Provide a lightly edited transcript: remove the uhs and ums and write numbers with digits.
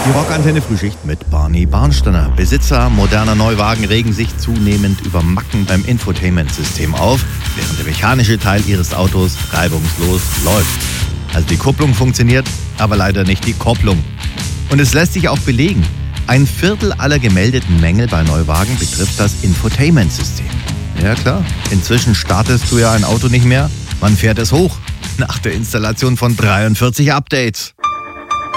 Die Rockantenne Frühschicht mit Barney Barnsteiner. Besitzer moderner Neuwagen regen sich zunehmend über Macken beim Infotainment-System auf, während der mechanische Teil ihres Autos reibungslos läuft. Also die Kupplung funktioniert, aber leider nicht die Kopplung. Und es lässt sich auch belegen. 1/4 aller gemeldeten Mängel bei Neuwagen betrifft das Infotainment-System. Ja klar, inzwischen startest du ja ein Auto nicht mehr, man fährt es hoch. Nach der Installation von 43 Updates.